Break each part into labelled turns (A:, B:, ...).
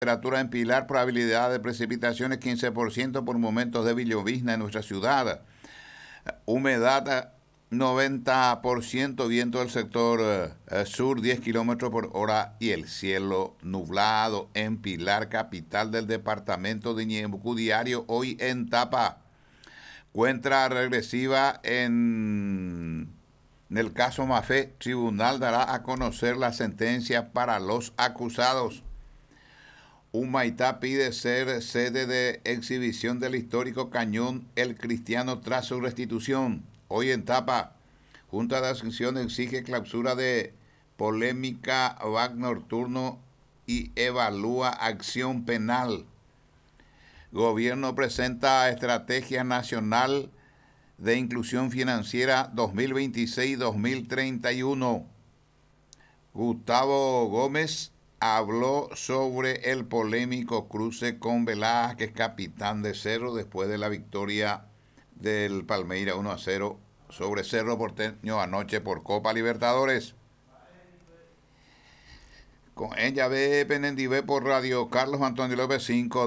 A: Temperatura en Pilar, probabilidad de precipitaciones 15% por momentos de llovizna en nuestra ciudad. Humedad 90%, viento del sector sur 10 kilómetros por hora y el cielo nublado en Pilar, capital del departamento de Ñeembucú. Diario hoy en tapa. Cuenta regresiva en el caso Mafé. Tribunal dará a conocer la sentencia para los acusados. Humaitá pide ser sede de exhibición del histórico cañón El Cristiano tras su restitución. Hoy en tapa, Junta de Asunción exige clausura de polémica VAC nocturno y evalúa acción penal. Gobierno presenta Estrategia Nacional de Inclusión Financiera 2026-2031. Gustavo Gómez habló sobre el polémico cruce con Velázquez, capitán de Cerro, después de la victoria del Palmeiras 1-0 sobre Cerro Porteño anoche por Copa Libertadores. Con ella ve Penendivé por Radio Carlos Antonio López,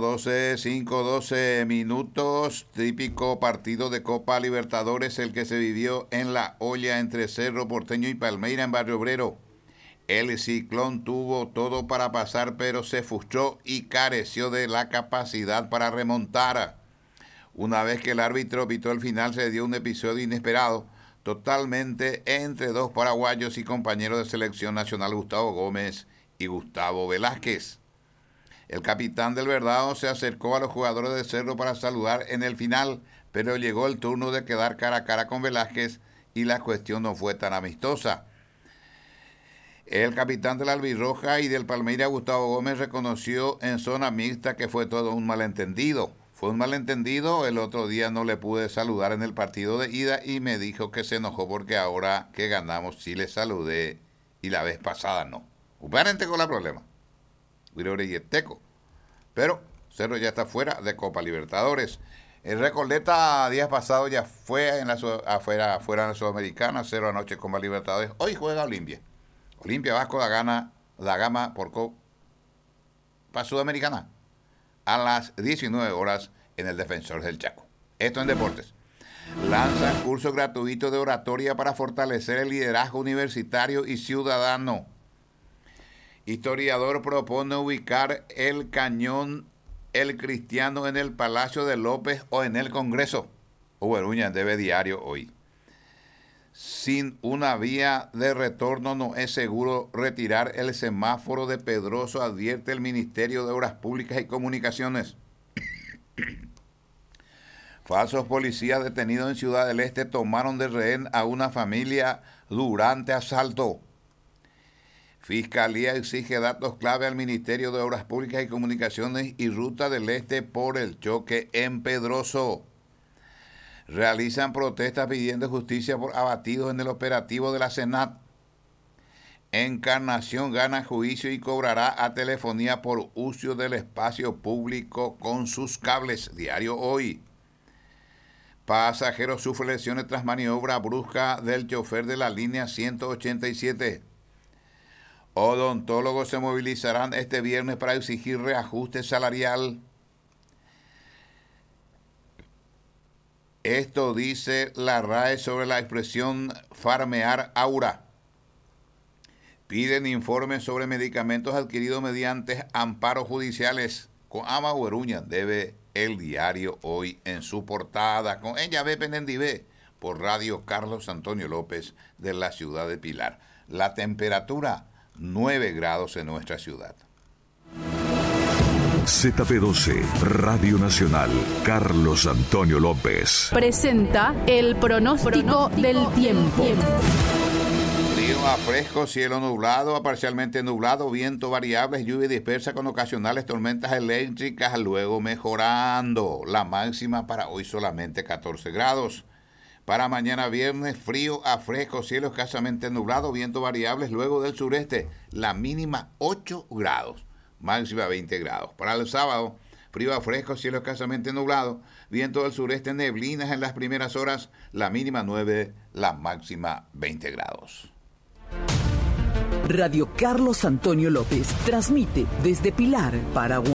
A: 5:12 minutos. Típico partido de Copa Libertadores, el que se vivió en La Olla entre Cerro Porteño y Palmeiras en Barrio Obrero. El Ciclón tuvo todo para pasar, pero se frustró y careció de la capacidad para remontar. Una vez que el árbitro pitó el final, se dio un episodio inesperado, totalmente entre dos paraguayos y compañeros de selección nacional, Gustavo Gómez y Gustavo Velázquez. El capitán del Verdado se acercó a los jugadores de Cerro para saludar en el final, pero llegó el turno de quedar cara a cara con Velázquez y la cuestión no fue tan amistosa. El capitán de la Albirroja y del Palmeiras, Gustavo Gómez, reconoció en zona mixta que fue todo un malentendido. Fue un malentendido, el otro día no le pude saludar en el partido de ida y me dijo que se enojó porque ahora que ganamos sí le saludé y la vez pasada no. Aparente con la problema. Pero Cerro ya está fuera de Copa Libertadores. El Recoleta días pasados ya fue fuera de la Sudamericana, 0 anoche Copa Libertadores. Hoy juega Olimpia. Olimpia Vasco da Gama por Copa Sudamericana a las 19 horas en el Defensor del Chaco. Esto en deportes. Lanzan curso gratuito de oratoria para fortalecer el liderazgo universitario y ciudadano. Historiador propone ubicar el cañón El Cristiano en el Palacio de López o en el Congreso. Uberuña debe diario hoy. Sin una vía de retorno no es seguro retirar el semáforo de Pedroso, advierte el Ministerio de Obras Públicas y Comunicaciones. Falsos policías detenidos en Ciudad del Este tomaron de rehén a una familia durante asalto. Fiscalía exige datos clave al Ministerio de Obras Públicas y Comunicaciones y Ruta del Este por el choque en Pedroso. Realizan protestas pidiendo justicia por abatidos en el operativo de la Senat. Encarnación gana juicio y cobrará a Telefonía por uso del espacio público con sus cables. Diario Hoy. Pasajero sufre lesiones tras maniobra brusca del chofer de la línea 187. Odontólogos se movilizarán este viernes para exigir reajuste salarial. Esto dice la RAE sobre la expresión farmear aura. Piden informes sobre medicamentos adquiridos mediante amparos judiciales. Con Ama Ueruña debe el Diario Hoy en su portada. Con ella ve Penendivé por Radio Carlos Antonio López de la ciudad de Pilar. La temperatura 9 grados en nuestra ciudad.
B: ZP12, Radio Nacional, Carlos Antonio López.
C: Presenta el pronóstico del tiempo.
A: Frío a fresco, cielo nublado a parcialmente nublado, viento variable, lluvia dispersa con ocasionales tormentas eléctricas, luego mejorando. La máxima para hoy solamente 14 grados. Para mañana viernes, frío a fresco, cielo escasamente nublado, viento variables, luego del sureste, la mínima 8 grados. Máxima 20 grados. Para el sábado, frío a fresco, cielo escasamente nublado, viento del sureste, neblinas en las primeras horas, la mínima 9, la máxima 20 grados.
D: Radio Carlos Antonio López transmite desde Pilar, Paraguay.